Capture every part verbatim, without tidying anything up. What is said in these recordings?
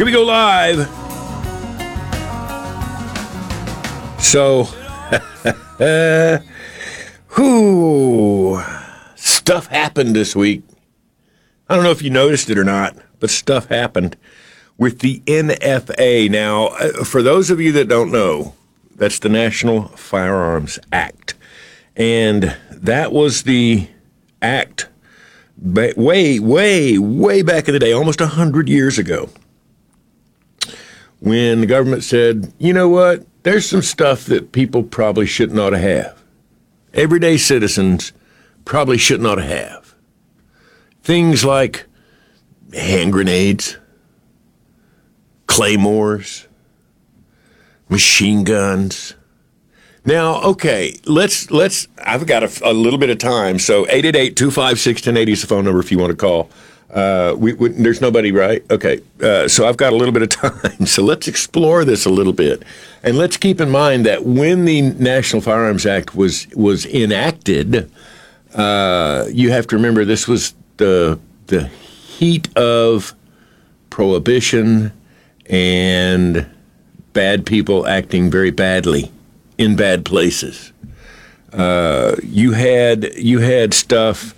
Here we go live. So, uh, whoo, stuff happened this week. I don't know if you noticed it or not, but stuff happened with the N F A. Now, for those of you that don't know, that's the National Firearms Act. And that was the act way, way, way back in the day, almost one hundred years ago, when the government said, you know what, there's some stuff that people probably shouldn't ought to have. Everyday citizens probably shouldn't ought to have. Things like hand grenades, claymores, machine guns. Now, okay, let's, let's, I've got a, a little bit of time, so eight eight eight, two five six, one zero eight zero is the phone number if you want to call. Uh, we, we, there's nobody, right? Okay, uh, so I've got a little bit of time, so let's explore this a little bit. And let's keep in mind that when the National Firearms Act was, was enacted, uh, you have to remember this was the, the heat of prohibition and bad people acting very badly in bad places. Uh, you had you had stuff.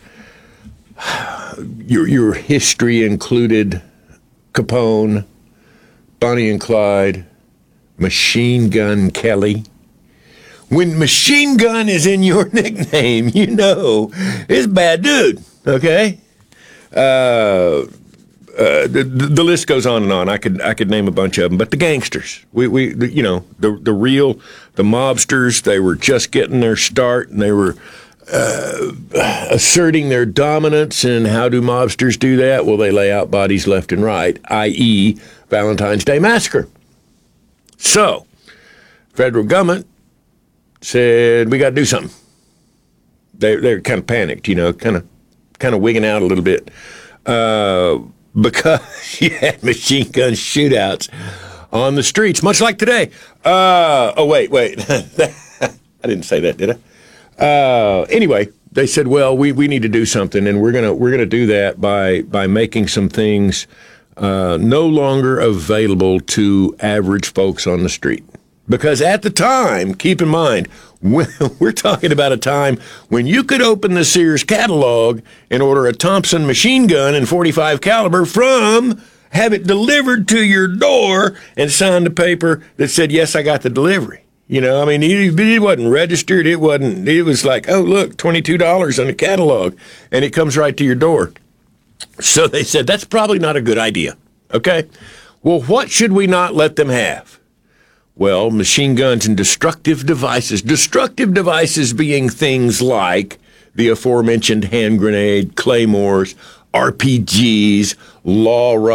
Your your history included Capone, Bonnie and Clyde, Machine Gun Kelly. When Machine Gun is in your nickname, you know it's a bad dude. Okay. Uh, Uh, the, the list goes on and on. I could I could name a bunch of them, but the gangsters, we we the, you know the the real the mobsters. They were just getting their start, and they were uh, asserting their dominance. And how do mobsters do that? Well, they lay out bodies left and right, that is, Valentine's Day Massacre. So, federal government said we got to do something. They they're kind of panicked, you know, kind of kind of wigging out a little bit. Uh, Because you had machine gun shootouts on the streets, much like today. Uh, oh, wait, wait. I didn't say that, did I? Uh, anyway, they said, well, we, we need to do something, and we're gonna we're gonna do that by by making some things uh, no longer available to average folks on the street. Because at the time, keep in mind, we're talking about a time when you could open the Sears catalog and order a Thompson machine gun in forty-five caliber from, have it delivered to your door, and sign the paper that said, yes, I got the delivery. You know, I mean, it, it wasn't registered. It wasn't, it was like, oh, look, twenty-two dollars on the catalog, and it comes right to your door. So they said, that's probably not a good idea. Okay? Well, what should we not let them have? Well, machine guns and destructive devices. Destructive devices being things like the aforementioned hand grenade, claymores, R P Gs, law